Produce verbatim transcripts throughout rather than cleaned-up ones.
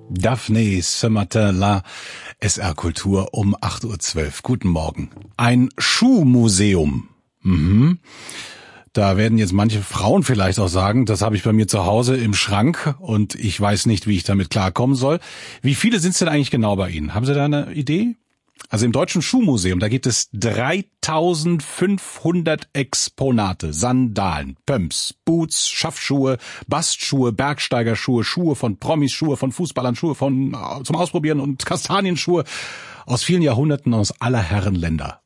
Daphne ce matin-là, S R Kultur um acht Uhr zwölf. Guten Morgen. Ein Schuhmuseum. Mhm. Da werden jetzt manche Frauen vielleicht auch sagen, das habe ich bei mir zu Hause im Schrank und ich weiß nicht, wie ich damit klarkommen soll. Wie viele sind es denn eigentlich genau bei Ihnen? Haben Sie da eine Idee? Also im Deutschen Schuhmuseum, da gibt es dreitausendfünfhundert Exponate, Sandalen, Pumps, Boots, Schaffschuhe, Bastschuhe, Bergsteigerschuhe, Schuhe von Promis, Schuhe von Fußballern, Schuhe von zum Ausprobieren und Kastanienschuhe aus vielen Jahrhunderten aus aller Herren Länder.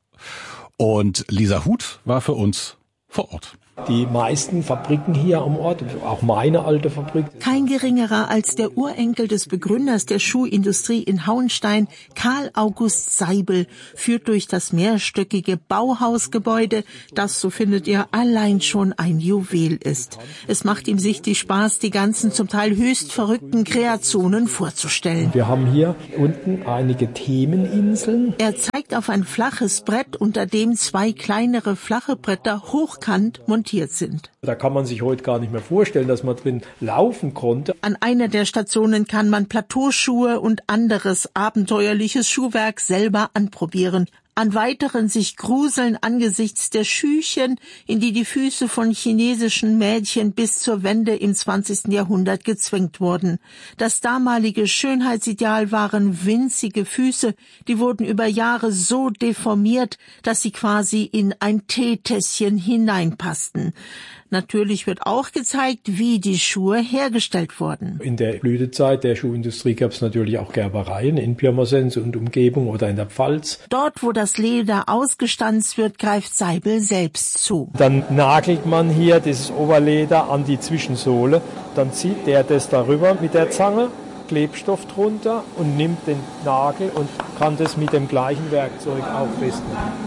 Und Lisa Huth war für uns vor Ort. Die meisten Fabriken hier am Ort, auch meine alte Fabrik. Kein geringerer als der Urenkel des Begründers der Schuhindustrie in Hauenstein, Karl August Seibel, führt durch das mehrstöckige Bauhausgebäude, das, so findet er, allein schon ein Juwel ist. Es macht ihm sichtlich Spaß, die ganzen zum Teil höchst verrückten Kreationen vorzustellen. Wir haben hier unten einige Themeninseln. Er zeigt auf ein flaches Brett, unter dem zwei kleinere flache Bretter hochkant montiert sind. Da kann man sich heute gar nicht mehr vorstellen, dass man drin laufen konnte. An einer der Stationen kann man Plateauschuhe und anderes abenteuerliches Schuhwerk selber anprobieren. An weiteren sich gruseln angesichts der Schüchen, in die die Füße von chinesischen Mädchen bis zur Wende im zwanzigsten Jahrhundert gezwängt wurden. Das damalige Schönheitsideal waren winzige Füße, die wurden über Jahre so deformiert, dass sie quasi in ein Teetässchen hineinpassten. Natürlich wird auch gezeigt, wie die Schuhe hergestellt wurden. In der Blütezeit der Schuhindustrie gab es natürlich auch Gerbereien in Pirmasens und Umgebung oder in der Pfalz. Dort, wo das Leder ausgestanzt wird, greift Seibel selbst zu. Dann nagelt man hier dieses Oberleder an die Zwischensohle. Dann zieht der das darüber mit der Zange, Klebstoff drunter und nimmt den Nagel und kann das mit dem gleichen Werkzeug auch festmachen.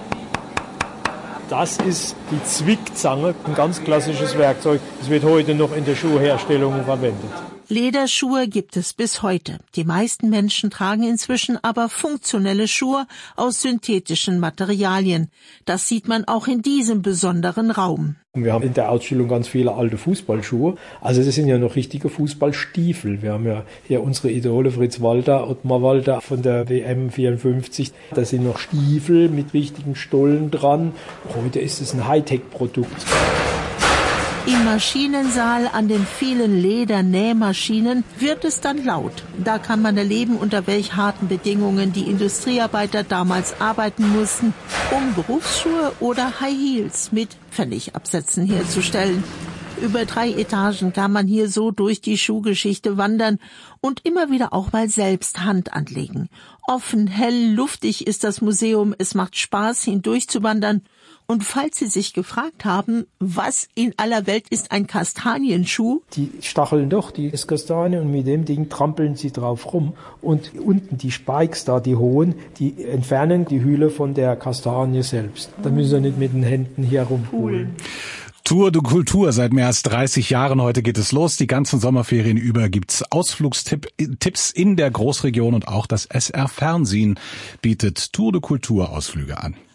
Das ist die Zwickzange, ein ganz klassisches Werkzeug. Es wird heute noch in der Schuhherstellung verwendet. Lederschuhe gibt es bis heute. Die meisten Menschen tragen inzwischen aber funktionelle Schuhe aus synthetischen Materialien. Das sieht man auch in diesem besonderen Raum. Wir haben in der Ausstellung ganz viele alte Fußballschuhe. Also das sind ja noch richtige Fußballstiefel. Wir haben ja hier unsere Idole Fritz Walter, Ottmar Walter von der W M vierundfünfzig. Da sind noch Stiefel mit richtigen Stollen dran. Heute ist es ein Hightech-Produkt. Im Maschinensaal an den vielen Ledernähmaschinen wird es dann laut. Da kann man erleben, unter welch harten Bedingungen die Industriearbeiter damals arbeiten mussten, um Berufsschuhe oder High Heels mit Pfennigabsätzen herzustellen. Über drei Etagen kann man hier so durch die Schuhgeschichte wandern und immer wieder auch mal selbst Hand anlegen. Offen, hell, luftig ist das Museum, es macht Spaß, hindurchzuwandern. Und falls Sie sich gefragt haben, was in aller Welt ist ein Kastanienschuh? Die stacheln doch die Kastanien und mit dem Ding trampeln sie drauf rum. Und unten die Spikes da, die hohen, die entfernen die Hülle von der Kastanie selbst. Da müssen Sie nicht mit den Händen hier rumholen. Tour de Kultur seit mehr als dreißig Jahren. Heute geht es los. Die ganzen Sommerferien über gibt's Ausflugstipps in der Großregion und auch das S R Fernsehen bietet Tour de Kultur Ausflüge an.